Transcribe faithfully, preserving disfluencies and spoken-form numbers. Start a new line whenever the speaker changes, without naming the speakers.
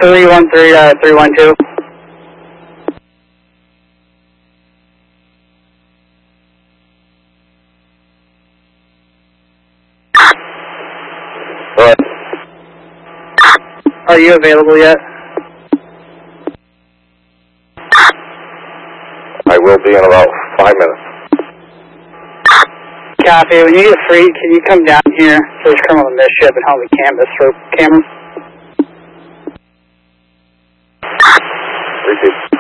three one three, uh, three one two.
What?
Are you available yet?
I will be in about five minutes.
Copy. When you get free, can you come down here to this criminal midship and help me canvas for cameras?
Repeat.